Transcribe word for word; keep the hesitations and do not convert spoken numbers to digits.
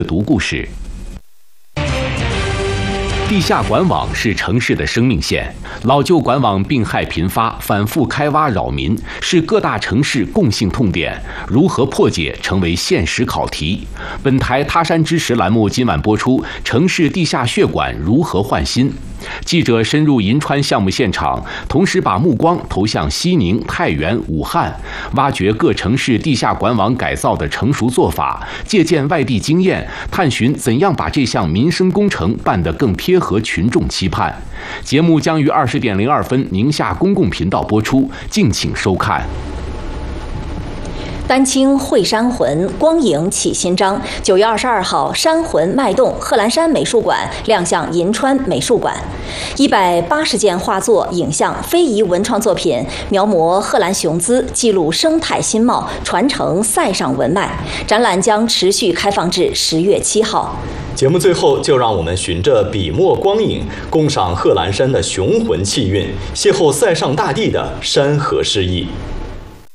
读故事。地下管网是城市的生命线，老旧管网病害频发，反复开挖扰民，是各大城市共性痛点。如何破解成为现实考题。本台他山之石栏目今晚播出：城市地下血管如何换新？记者深入银川项目现场，同时把目光投向西宁、太原、武汉，挖掘各城市地下管网改造的成熟做法，借鉴外地经验，探寻怎样把这项民生工程办得更贴合群众期盼。节目将于二十点零二分宁夏公共频道播出，敬请收看。 丹青绘山魂，光影起新章。九月二十二号，山魂脉动贺兰山美术馆亮相银川美术馆，一百八十件画作、影像、非遗文创作品，描摹贺兰雄姿，记录生态新貌，传承塞上文脉。展览将持续开放至十月七号。 节目最后，就让我们循着笔墨光影，共赏贺兰山的雄浑气韵，邂逅塞上大地的山河诗意。